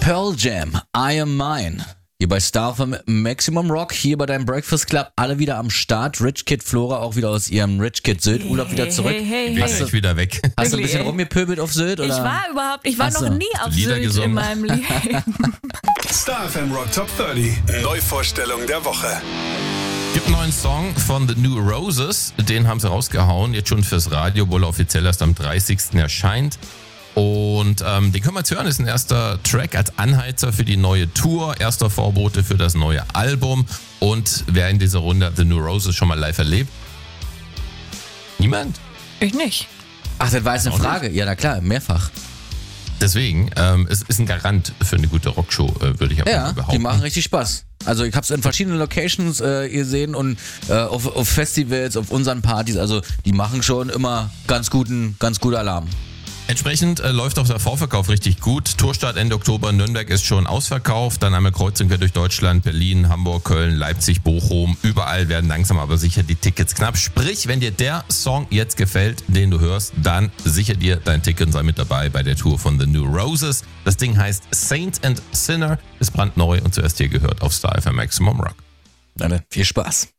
Pearl Jam, I Am Mine. Hier bei Star FM Maximum Rock, hier bei deinem Breakfast Club, alle wieder am Start. Rich Kid Flora auch wieder aus ihrem Rich Kid Sylt Urlaub wieder zurück. Bin ich wieder weg. Hast du ein bisschen rumgepöbelt auf Sylt? Oder? Ich war noch nie auf Lieder Sylt gesungen? in meinem Leben. Star FM Rock Top 30. Neuvorstellung der Woche. Gibt einen neuen Song von The New Roses, den haben sie rausgehauen, jetzt schon fürs Radio, wohl offiziell erst am 30. erscheint. Und den können wir jetzt hören, ist ein erster Track als Anheizer für die neue Tour, erster Vorbote für das neue Album. Und wer in dieser Runde The New Roses schon mal live erlebt? Niemand? Ich nicht. Ach, das war jetzt eine Frage. Ja, na klar, mehrfach. Deswegen, es ist ein Garant für eine gute Rockshow, würde ich aber Ja, behaupten. die machen richtig Spaß. Also ich habe es in verschiedenen Locations gesehen und auf Festivals, auf unseren Partys. Also die machen schon immer ganz guten Alarm. Entsprechend läuft auch der Vorverkauf richtig gut. Tourstart Ende Oktober, Nürnberg ist schon ausverkauft. Dann einmal kreuz und quer durch Deutschland, Berlin, Hamburg, Köln, Leipzig, Bochum. Überall werden langsam aber sicher die Tickets knapp. Sprich, wenn dir der Song jetzt gefällt, den du hörst, dann sicher dir dein Ticket und sei mit dabei bei der Tour von The New Roses. Das Ding heißt Saint and Sinner, ist brandneu und zuerst hier gehört auf Star FM Maximum Rock. Dann viel Spaß.